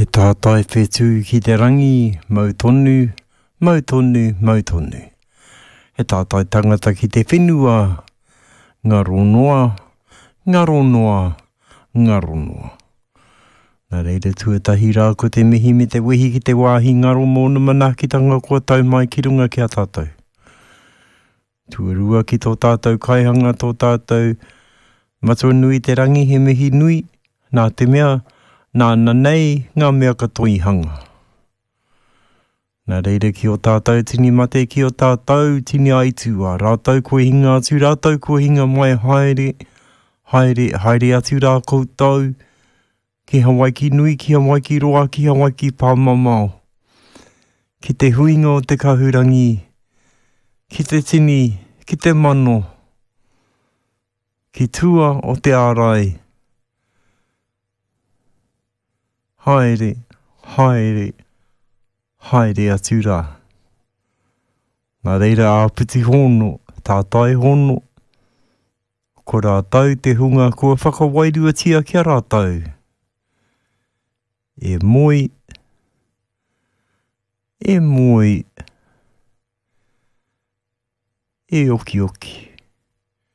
tātai whetū ki te rangi, mau tonu, mau tonu, mau tonu. He tātai tangata ki te whenua, ngaro noa, ngaro noa, ngaro noa. Nā reira tuatahi rā ko te mihi me te wehi ki te wāhi ngaro mōna manakitanga kua tau mai ki runga ki a tātou. Tuarua ki tō tātou kaihanga tō tātou matua nui te rangi he mihi nui, nā te mea, nā nanei ngā mea katoi hanga. Nā reira ki o tātou tini mate ki o tātou tini aitua, rātou kua hinga atu, rātou kua hinga mai haere, haere, haere atu rā koutou, ki Hawaii ki nui, ki Hawaii ki roa, ki Hawaii ki pāmamau. Ki te huinga o te kahurangi, ki te tini, ki te mano, ki tua o te ārai. Haere, haere, haere atu rā. Nā reira āputi hono, tātai hono, ko rātau te hunga kua whakawairua tia kia rātau. E moi, e moi, e oki oki.